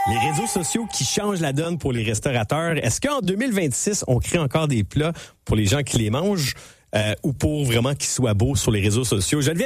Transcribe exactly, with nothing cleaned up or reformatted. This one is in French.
Les réseaux sociaux qui changent la donne pour les restaurateurs. Est-ce qu'en deux mille vingt-six, on crée encore des plats pour les gens qui les mangent euh, ou pour vraiment qu'ils soient beaux sur les réseaux sociaux? Geneviève